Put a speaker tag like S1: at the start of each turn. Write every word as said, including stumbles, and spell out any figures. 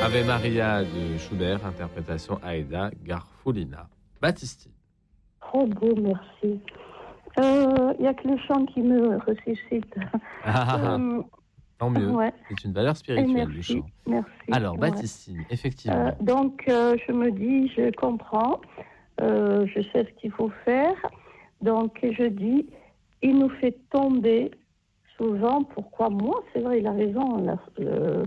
S1: Ave Maria de Schubert, interprétation Aida Garfulina. Baptistine.
S2: Trop beau, merci. Il euh, n'y a que le chant qui me ressuscite.
S1: Ah, euh, tant mieux. Ouais. C'est une valeur spirituelle,
S2: merci,
S1: le chant.
S2: Merci.
S1: Alors, Baptistine, ouais. effectivement.
S2: Euh, donc, euh, je me dis, je comprends, euh, je sais ce qu'il faut faire. Donc, je dis, il nous fait tomber souvent. Pourquoi moi? C'est vrai, il a raison. Là, le,